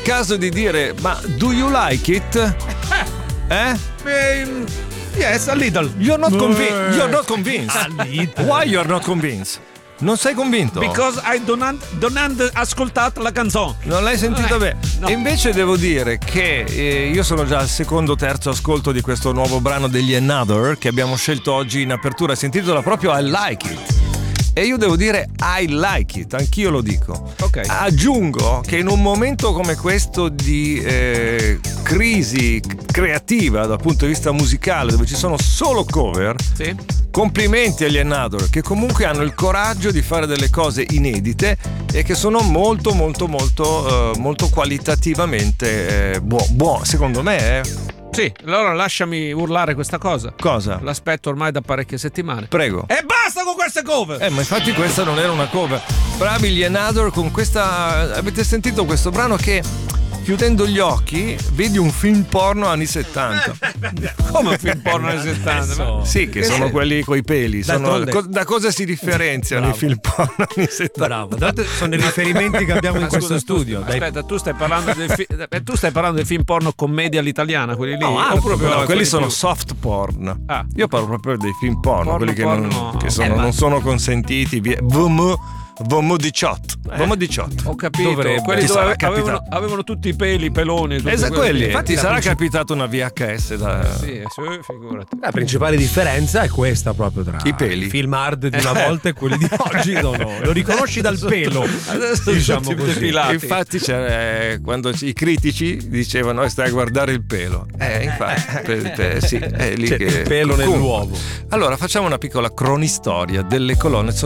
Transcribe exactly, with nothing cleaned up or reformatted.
caso di dire, ma do you like it? Eh? Eh, yes, a little. You're not convinced. You're not convinced. A little. Why you're not convinced? Non sei convinto? Because I don't, don't ascoltato la canzone. Non l'hai sentito Eh, bene. no. E invece devo dire che eh, io sono già al secondo terzo ascolto di questo nuovo brano degli Another che abbiamo scelto oggi in apertura. Si intitola proprio I Like It. E io devo dire I like it, anch'io lo dico. Ok. Aggiungo che in un momento come questo di eh, crisi creativa dal punto di vista musicale, dove ci sono solo cover, Sì. complimenti agli Another, che comunque hanno il coraggio di fare delle cose inedite e che sono molto molto molto eh, molto qualitativamente eh, buone, buo, secondo me. Eh. Sì, allora lasciami urlare questa cosa. Cosa? L'aspetto ormai da parecchie settimane. Prego. E basta con queste cover! Eh, ma infatti questa non era una cover. Bravi gli Another con questa. Avete sentito questo brano che, chiudendo gli occhi, vedi un film porno anni settanta. Come un film porno anni settanta? Sì, che sono quelli coi peli. Sono, D'altronde- co- da cosa si differenziano Bravo. i film porno anni settanta? Bravo, d'altronde sono i riferimenti che abbiamo in Ma questo scusa, studio. tu- Dai- Aspetta, tu stai parlando del fi- eh, tu stai parlando del film porno commedia all'italiana, quelli lì? No, ah, Oppure No, proprio quelli sono più- soft porn. Ah. Io parlo proprio dei film porno, Porno, quelli che, porno. non, che sono- Eh, ma- non sono consentiti. via- V M V M diciotto. V M diciotto. Ho capito, Dovrebbe. quelli Ti dove sarà avevano, capitato. avevano tutti i peli, i peloni. tutti Esatto, quelli. quelli. Infatti Ti la sarà princip- capitato una V H S da. Sì, sì, figurati. La principale differenza è questa proprio tra I peli. i film hard di una volta e quelli di oggi. No, no, lo riconosci dal pelo. Adesso Diciamo sono tutti così. depilati. Infatti c'era, eh, quando i critici dicevano "Eh, stai a guardare il pelo". Eh, infatti, per- per- sì, è lì C'è che il pelo Comunque, nell'uovo. Allora, facciamo una piccola cronistoria delle colonne sonore